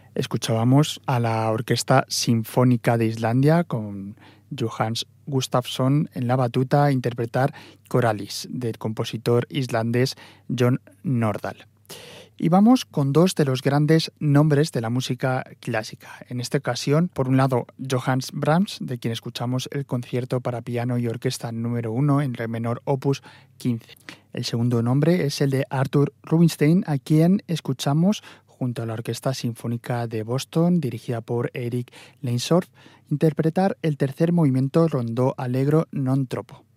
Escuchábamos a la Orquesta Sinfónica de Islandia con Johannes Gustafsson en la batuta interpretar Coralis del compositor islandés Jon Nordahl. Y vamos con dos de los grandes nombres de la música clásica. En esta ocasión, por un lado, Johannes Brahms, de quien escuchamos el concierto para piano y orquesta número 1 en re menor opus 15. El segundo nombre es el de Arthur Rubinstein, a quien escuchamos junto a la Orquesta Sinfónica de Boston, dirigida por Eric Leinsdorf, interpretar el tercer movimiento rondó allegro non troppo.